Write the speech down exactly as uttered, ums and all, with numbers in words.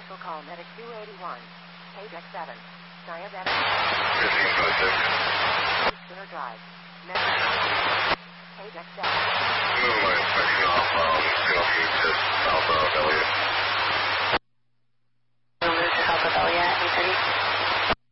Commercial call medic two eighty-one. Page X seven. Diabetic. fifteen five six. Center Drive. Medic.